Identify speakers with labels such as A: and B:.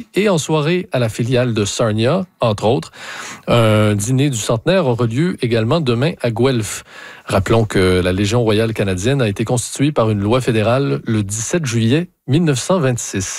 A: et en soirée à la filiale de Sarnia, entre autres. Un dîner du centenaire aura lieu également demain à Guelph. Rappelons que la Légion royale canadienne a été constituée par une loi fédérale le 17 juillet 1926.